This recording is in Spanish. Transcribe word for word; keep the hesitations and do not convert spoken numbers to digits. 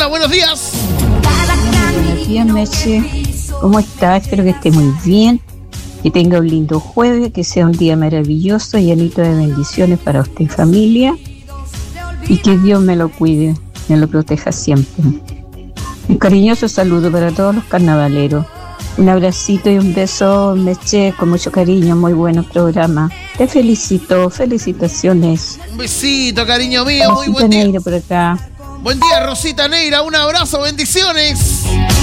Hola, buenos días. Buenos días, Meche. ¿Cómo está? Espero que esté muy bien, que tenga un lindo jueves, que sea un día maravilloso, llenito de bendiciones para usted y familia, y que Dios me lo cuide, me lo proteja siempre. Un cariñoso saludo para todos los carnavaleros. Un abracito y un beso, Meche, con mucho cariño, muy buenos programas. Te felicito, felicitaciones. Un besito, cariño mío, muy buen día. Neira por acá. Buen día, Rosita Neira, un abrazo, bendiciones.